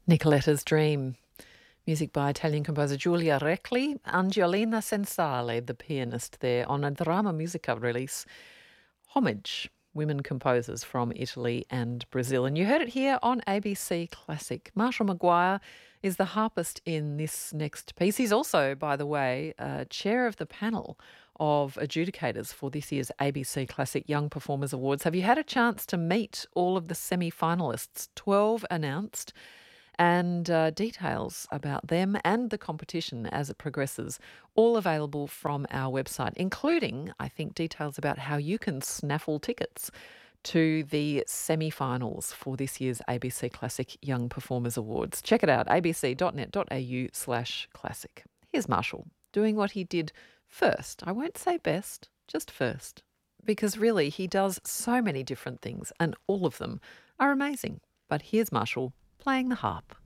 Nicoletta's Dream. Music by Italian composer Giulia Recli, Angiolina Sensale, the pianist there, on a Drama Musica release. Homage, women composers from Italy and Brazil. And you heard it here on ABC Classic. Marshall Maguire is the harpist in this next piece. He's also, by the way, chair of the panel of adjudicators for this year's ABC Classic Young Performers Awards. Have you had a chance to meet all of the semi-finalists? 12 announced, and details about them and the competition as it progresses, all available from our website, including, I think, details about how you can snaffle tickets to the semi-finals for this year's ABC Classic Young Performers Awards. Check it out, abc.net.au/classic. Here's Marshall doing what he did first. I won't say best, just first, because really he does so many different things and all of them are amazing. But here's Marshall playing the harp.